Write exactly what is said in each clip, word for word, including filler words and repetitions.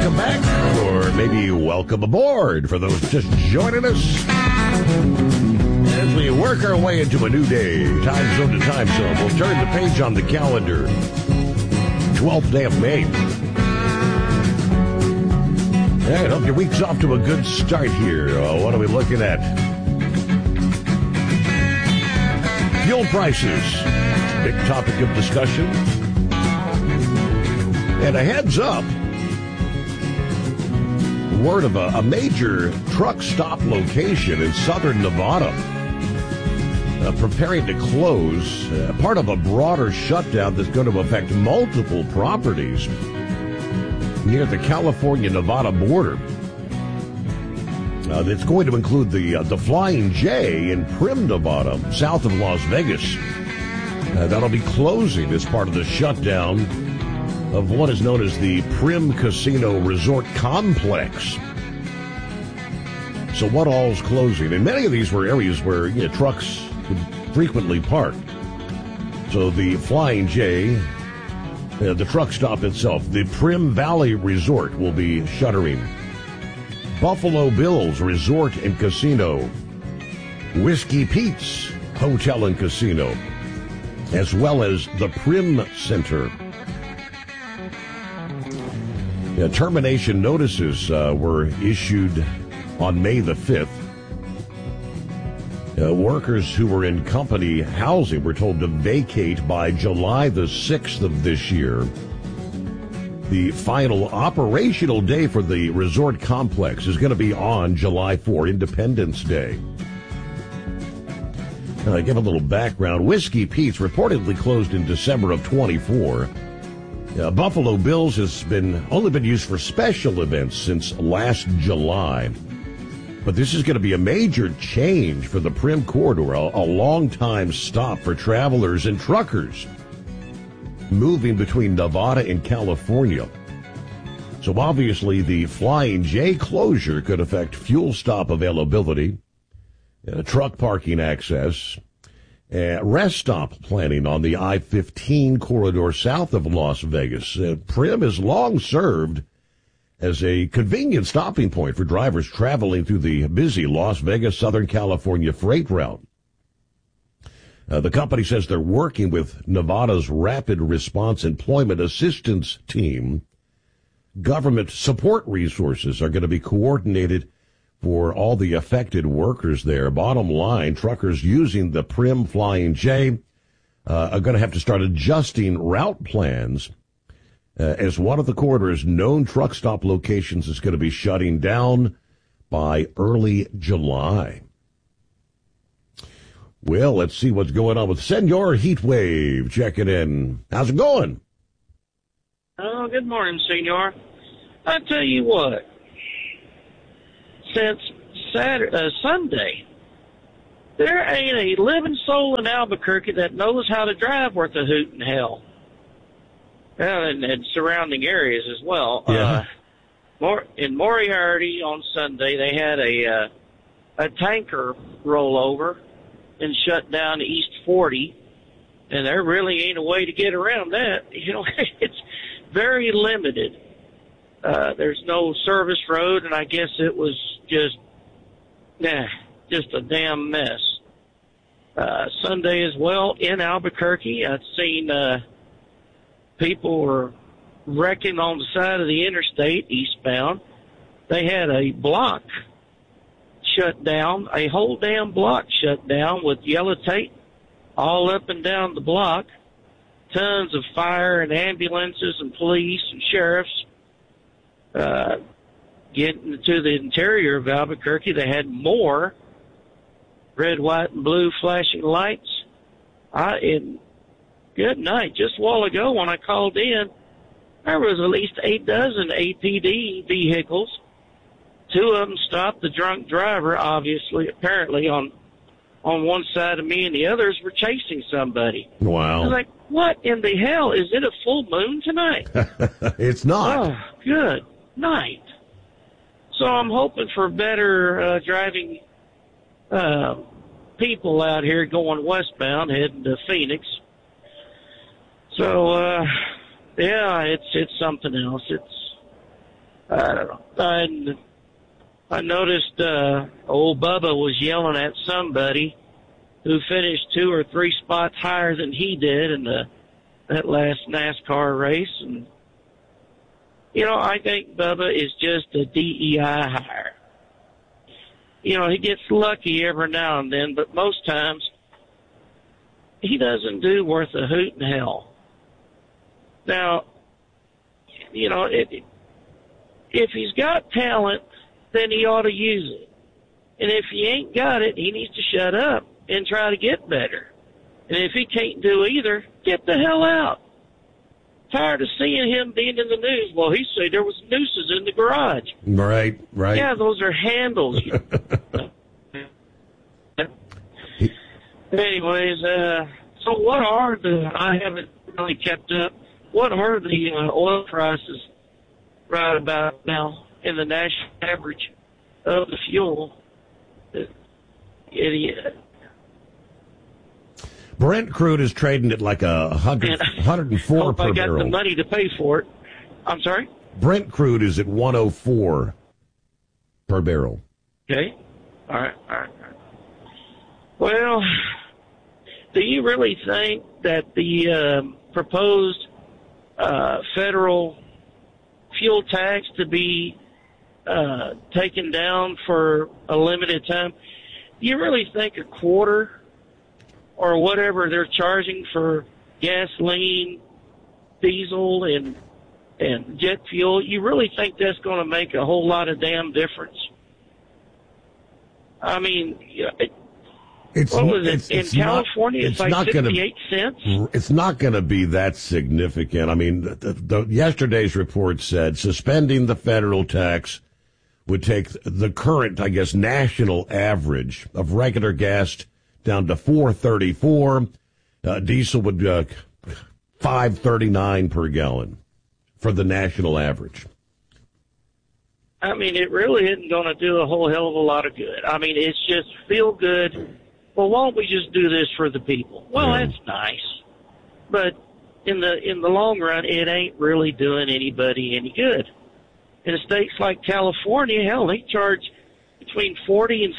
welcome back, or maybe welcome aboard for those just joining us. As we work our way into a new day, time zone to time zone, we'll turn the page on the calendar. twelfth day of May. All right, hope your week's off to a good start here. Uh, what are we looking at? Fuel prices, big topic of discussion. And a heads up, word of a, a major truck stop location in southern Nevada uh, preparing to close, uh, part of a broader shutdown that's going to affect multiple properties near the California-Nevada border. Uh, it's going to include the uh, the Flying J in Primm, Nevada, south of Las Vegas. Uh, that'll be closing as part of the shutdown of what is known as the Primm Casino Resort Complex. So what all's closing? And many of these were areas where you know, trucks would frequently park. So the Flying J, uh, the truck stop itself, the Primm Valley Resort will be shuttering. Buffalo Bills Resort and Casino, Whiskey Pete's Hotel and Casino, as well as the Primm Center. Yeah, termination notices uh, were issued on May the fifth. Uh, workers who were in company housing were told to vacate by July the sixth of this year. The final operational day for the resort complex is going to be on July fourth, Independence Day. Uh, give a little background. Whiskey Pete's reportedly closed in December of twenty-four. Uh, Buffalo Bills has been only been used for special events since last July. But this is going to be a major change for the Primm corridor, a, a long-time stop for travelers and truckers moving between Nevada and California. So obviously the Flying J closure could affect fuel stop availability, uh, truck parking access, uh, rest stop planning on the I fifteen corridor south of Las Vegas. Uh, Primm has long served as a convenient stopping point for drivers traveling through the busy Las Vegas, Southern California freight route. Uh, the company says they're working with Nevada's Rapid Response Employment Assistance Team. Government support resources are going to be coordinated for all the affected workers there. Bottom line, truckers using the Primm Flying J uh, are going to have to start adjusting route plans uh, as one of the corridor's known truck stop locations is going to be shutting down by early July. Well, let's see what's going on with Senor Heatwave checking in. How's it going? Oh, good morning, Senor. I tell you what, since Saturday, uh, Sunday, there ain't a living soul in Albuquerque that knows how to drive worth a hoot in hell. Uh, and, and surrounding areas as well. Yeah. Uh, Mor- in Moriarty on Sunday, they had a uh, a tanker roll over and shut down East forty, and there really ain't a way to get around that. You know, it's very limited. Uh, there's no service road, and I guess it was just, nah, just a damn mess. Uh, Sunday as well in Albuquerque, I've seen uh, people were wrecking on the side of the interstate eastbound. They had a block shut down, a whole damn block shut down with yellow tape all up and down the block. Tons of fire and ambulances and police and sheriffs. Uh, getting to the interior of Albuquerque, they had more red, white, and blue flashing lights. I, in, good night. Just a while ago when I called in, there was at least eight dozen A P D vehicles. Two of them stopped the drunk driver, obviously, apparently, on on one side of me, and the others were chasing somebody. Wow. I was like, what in the hell? Is it a full moon tonight? It's not. Oh, good night. So I'm hoping for better uh, driving uh, people out here going westbound, heading to Phoenix. So, uh, yeah, it's it's something else. It's I don't know. And I noticed uh, old Bubba was yelling at somebody who finished two or three spots higher than he did in the that last NASCAR race. And, you know, I think Bubba is just a D E I hire. You know, he gets lucky every now and then, but most times he doesn't do worth a hoot in hell. Now, you know, it, if he's got talent, then he ought to use it. And if he ain't got it, he needs to shut up and try to get better. And if he can't do either, get the hell out. Tired of seeing him being in the news. Well, he said there was nooses in the garage. Right, right. Yeah, those are handles. Anyways, uh, so what are the, I haven't really kept up, what are the uh, oil prices right about now in the national average of the fuel? Idiot. Brent crude is trading at like a hundred, one hundred four hope per I got barrel. the money to pay for it. I'm sorry? Brent crude is at one oh four per barrel. Okay. All right. All right. All right. Well, do you really think that the um, proposed uh, federal fuel tax to be uh, taken down for a limited time, do you really think a quarter or whatever they're charging for gasoline, diesel, and and jet fuel, you really think that's going to make a whole lot of damn difference? I mean, it, it's, what was it? It's, in it's California, not, it's, it's like sixty-eight gonna, cents? It's not going to be that significant. I mean, the, the, the, yesterday's report said suspending the federal tax would take the current, I guess, national average of regular gas down to four thirty-four. Uh, diesel would uh, five thirty-nine per gallon for the national average. I mean, it really isn't going to do a whole hell of a lot of good. I mean, it's just feel good. Well, why don't we just do this for the people? Well, yeah. That's nice, but in the in the long run, it ain't really doing anybody any good. In states like California, hell, they charge between forty and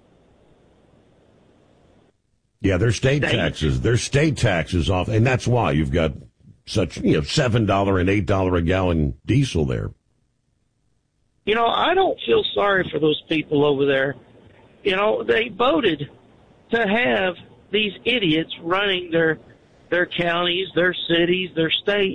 yeah, their state taxes, their state taxes off, and that's why you've got such, you know, seven dollar and eight dollar a gallon diesel there. You know, I don't feel sorry for those people over there. You know, they voted to have these idiots running their their counties, their cities, their state.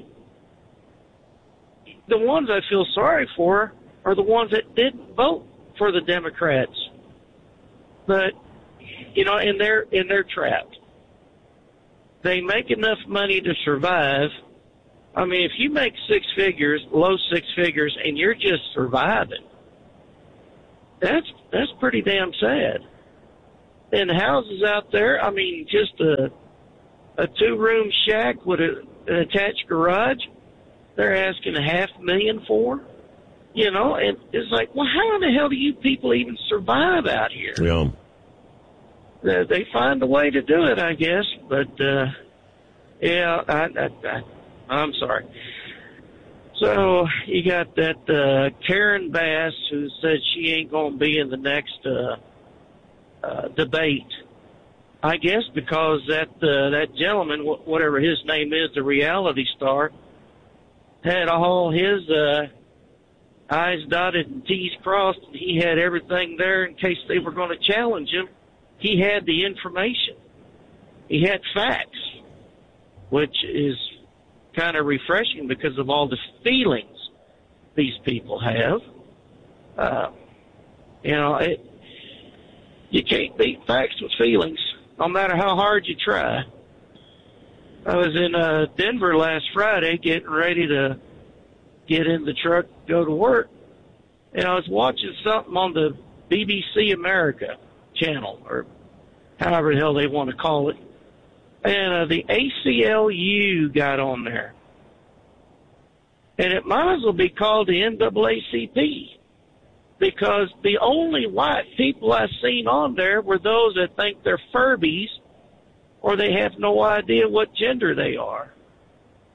The ones I feel sorry for are the ones that didn't vote for the Democrats. But, you know, and they're, and they're trapped. They make enough money to survive. I mean, if you make six figures, low six figures, and you're just surviving, that's that's pretty damn sad. And houses out there, I mean, just a a two-room shack with a, an attached garage, they're asking a half million for. You know, and it's like, well, how in the hell do you people even survive out here? Yeah. They, they find a way to do it, I guess. But uh, yeah, I. I, I I'm sorry. So you got that uh, Karen Bass who said she ain't going to be in the next uh, uh, debate. I guess because that uh, that gentleman, wh- whatever his name is, the reality star, had all his uh, I's dotted and T's crossed, and he had everything there in case they were going to challenge him. He had the information. He had facts, which is kind of refreshing because of all the feelings these people have. Uh, you know, it, you can't beat facts with feelings, no matter how hard you try. I was in uh, Denver last Friday getting ready to get in the truck, go to work, and I was watching something on the B B C America channel, or however the hell they want to call it. And uh, the A C L U got on there. And it might as well be called the N double A C P, because the only white people I've seen on there were those that think they're Furbies or they have no idea what gender they are.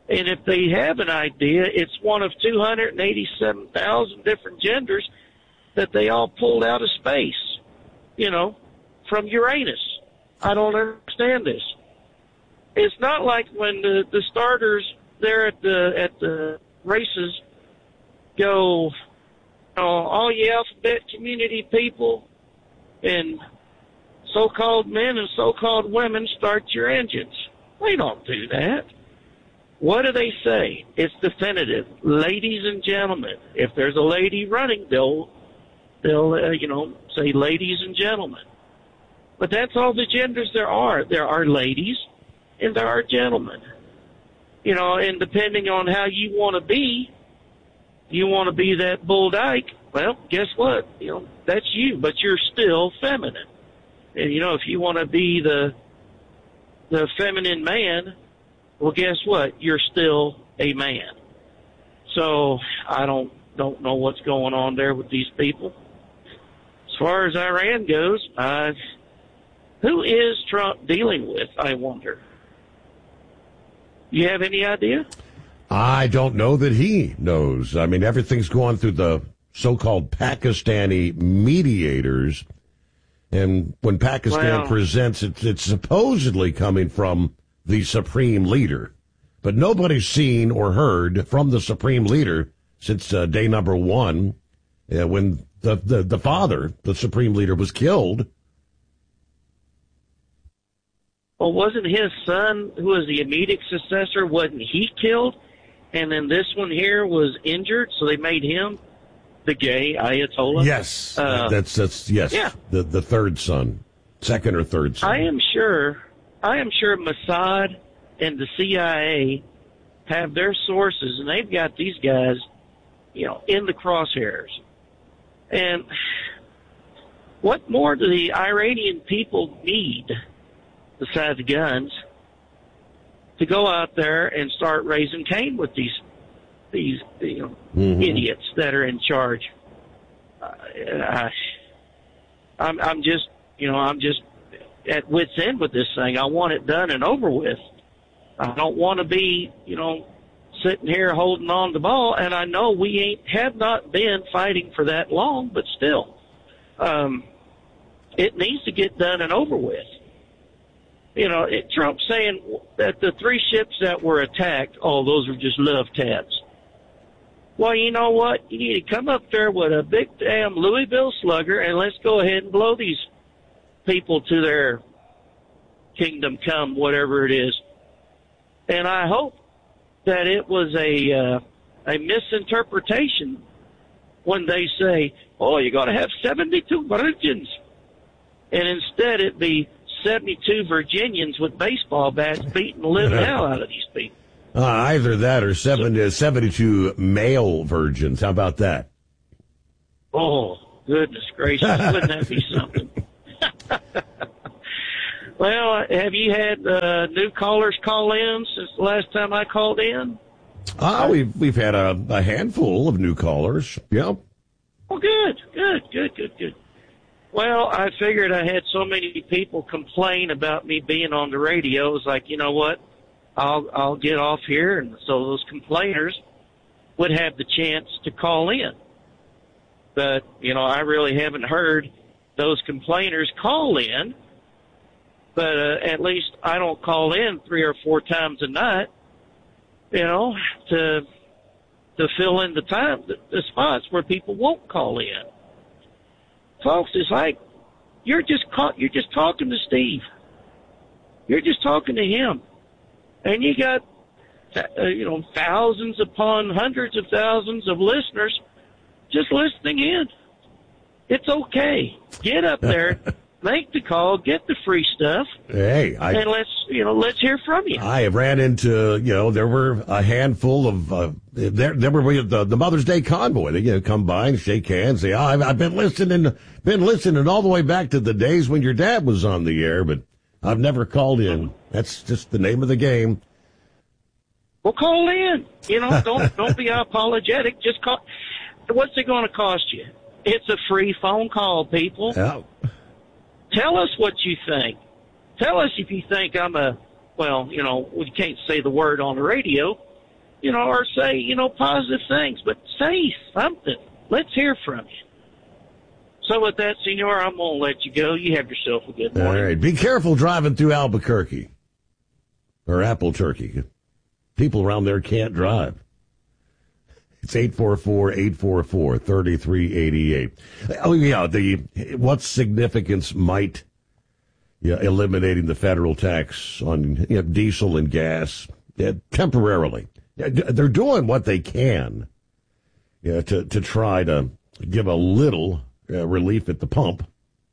And if they have an idea, it's one of two hundred eighty-seven thousand different genders that they all pulled out of space, you know, from Uranus. I don't understand this. It's not like when the, the starters there at the at the races go, oh, all you alphabet community people and so-called men and so-called women, start your engines. They don't do that. What do they say? It's definitive. Ladies and gentlemen. If there's a lady running, they'll, they'll uh, you know, say ladies and gentlemen. But that's all the genders there are. There are ladies and there are gentlemen. You know, and depending on how you want to be, you want to be that bull dyke, well, guess what? You know, that's you, but you're still feminine. And, you know, if you want to be the the feminine man, well, guess what? You're still a man. So I don't don't know what's going on there with these people. As far as Iran goes, uh, who is Trump dealing with, I wonder? You have any idea? I don't know that he knows. I mean, everything's going through the so-called Pakistani mediators. And when Pakistan well, presents it, it's supposedly coming from the supreme leader. But nobody's seen or heard from the supreme leader since uh, day number one, uh, when the, the, the father, the supreme leader, was killed. Well, wasn't his son, who was the immediate successor, wasn't he killed? And then this one here was injured, so they made him the gay Ayatollah. Yes, uh, that's that's yes. Yeah. The the third son, second or third son. I am sure. I am sure Mossad and the C I A have their sources, and they've got these guys, you know, in the crosshairs. And what more do the Iranian people need besides guns to go out there and start raising Cain with these these you know, mm-hmm. idiots that are in charge? Uh, I, I'm I'm just you know I'm just at wit's end with this thing. I want it done and over with. I don't want to be you know sitting here holding on the ball, and I know we ain't have not been fighting for that long, but still, um, it needs to get done and over with. You know, it, Trump saying that the three ships that were attacked, oh, those were just love taps. Well, you know what? You need to come up there with a big damn Louisville Slugger, and let's go ahead and blow these people to their kingdom come, whatever it is. And I hope that it was a uh, a misinterpretation when they say, oh, you're going to have seventy-two virgins. And instead it be seventy-two Virginians with baseball bats beating the living hell out of these people. Uh, either that or seven, seventy-two male virgins. How about that? Oh, goodness gracious. Wouldn't that be something? Well, have you had uh, new callers call in since the last time I called in? Uh, we've, we've had a, a handful of new callers. Yep. Well, good, good, good, good, good. Well, I figured I had so many people complain about me being on the radio. It was like, you know what? I'll I'll get off here, and so those complainers would have the chance to call in. But, you know, I really haven't heard those complainers call in. But uh, at least I don't call in three or four times a night, you know, to to fill in the time, the, the spots where people won't call in. Folks, it's like you're just caught, you're just talking to Steve. You're just talking to him, and you got uh, you know thousands upon hundreds of thousands of listeners just listening in. It's okay. Get up there, make the call, get the free stuff. Hey, I, and let's you know let's hear from you. I ran into you know there were a handful of uh, there there were the, the Mother's Day convoy. They you know, come by and shake hands, say, oh, I've, I've been listening, been listening all the way back to the days when your dad was on the air, but I've never called in. That's just the name of the game. Well, call in. You know, don't don't be apologetic. Just call. What's it going to cost you? It's a free phone call, people. Yeah. Tell us what you think. Tell us if you think I'm a, well, you know, we can't say the word on the radio, you know, or say, you know, positive things, but say something. Let's hear from you. So with that, Senor, I'm going to let you go. You have yourself a good morning. All right. Be careful driving through Albuquerque or Apple Turkey. People around there can't drive. It's eight four four, eight four four, three three eight eight. Oh, yeah, the what significance might yeah, eliminating the federal tax on you know, diesel and gas yeah, temporarily. They're doing what they can yeah, to, to try to give a little uh, relief at the pump.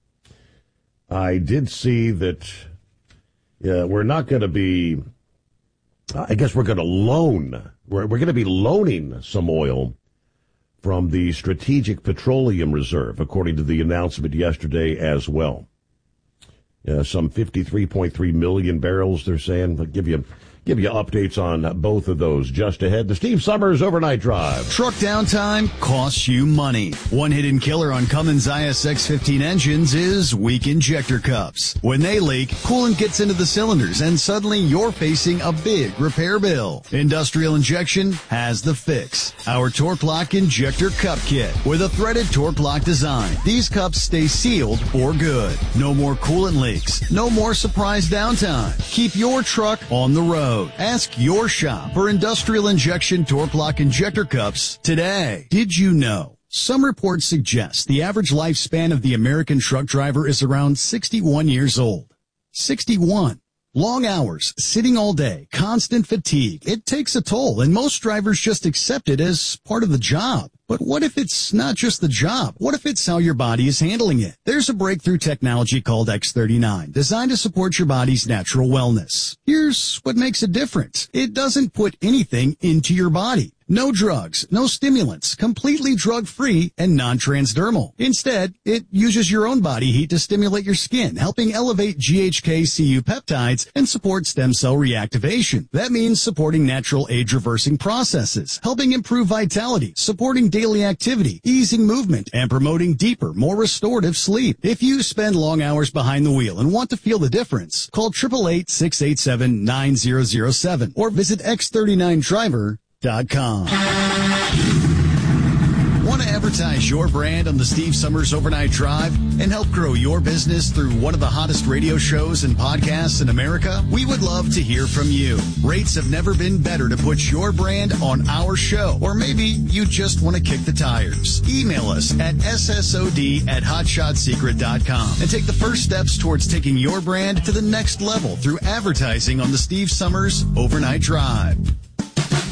I did see that yeah, we're not going to be, I guess we're going to loan, we're, we're going to be loaning some oil from the Strategic Petroleum Reserve, according to the announcement yesterday as well. Uh, some fifty-three point three million barrels, they're saying. I'll give you give you updates on both of those just ahead. The Steve Summers Overnight Drive. Truck downtime costs you money. One hidden killer on Cummins I S X fifteen engines is weak injector cups. When they leak, coolant gets into the cylinders and suddenly you're facing a big repair bill. Industrial Injection has the fix. Our Torque Lock Injector Cup Kit with a threaded Torque Lock design. These cups stay sealed for good. No more coolant leaks. No more surprise downtime. Keep your truck on the road. Ask your shop for Industrial Injection Torque Lock Injector Cups today. Did you know? Some reports suggest the average lifespan of the American truck driver is around sixty-one years old. sixty-one. Long hours, sitting all day, constant fatigue. It takes a toll, and most drivers just accept it as part of the job. But what if it's not just the job? What if it's how your body is handling it? There's a breakthrough technology called X thirty-nine, designed to support your body's natural wellness. Here's what makes it different. It doesn't put anything into your body. No drugs, no stimulants, completely drug-free and non-transdermal. Instead, it uses your own body heat to stimulate your skin, helping elevate G H K C U peptides and support stem cell reactivation. That means supporting natural age-reversing processes, helping improve vitality, supporting daily activity, easing movement, and promoting deeper, more restorative sleep. If you spend long hours behind the wheel and want to feel the difference, call eight eight eight, six eight seven, nine zero zero seven or visit x thirty-nine driver dot com. Want to advertise your brand on the Steve Summers Overnight Drive and help grow your business through one of the hottest radio shows and podcasts in America? We would love to hear from you. Rates have never been better to put your brand on our show. Or maybe you just want to kick the tires. Email us at S S O D at hotshot secret dot com and take the first steps towards taking your brand to the next level through advertising on the Steve Summers Overnight Drive.